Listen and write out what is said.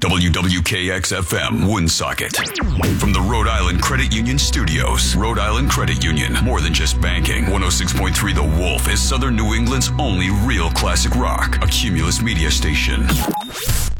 WWKX-FM, Woonsocket. From the Rhode Island Credit Union Studios. Rhode Island Credit Union, more than just banking. 106.3 The Wolf is Southern New England's only real classic rock. A Cumulus media station.